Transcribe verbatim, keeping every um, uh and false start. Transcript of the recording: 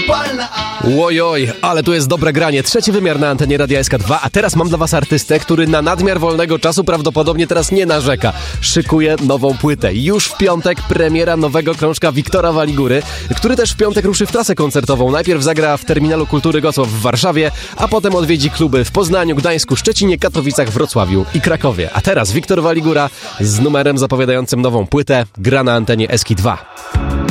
Łojoj, ale tu jest dobre granie. Trzeci wymiar na antenie Radia S K dwa, a teraz mam dla was artystę, który na nadmiar wolnego czasu prawdopodobnie teraz nie narzeka. Szykuje nową płytę. Już w piątek premiera nowego krążka Wiktora Waligury, który też w piątek ruszy w trasę koncertową. Najpierw zagra w Terminalu Kultury Gocław w Warszawie, a potem odwiedzi kluby w Poznaniu, Gdańsku, Szczecinie, Katowicach, Wrocławiu i Krakowie. A teraz Wiktor Waligura z numerem zapowiadającym nową płytę gra na antenie S K dwa.